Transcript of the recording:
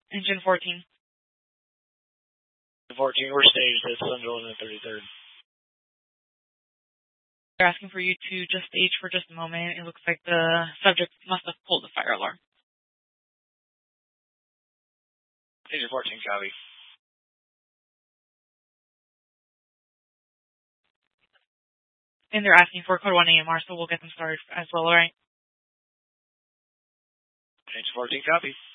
Engine 14. 14, we're staged at Sunderland and 33rd. They're asking for you to just stage for just a moment. It looks like the subject must have pulled the fire alarm. Engine 14, copy. And they're asking for code 1 AMR, so we'll get them started as well, alright? Engine 14, copy.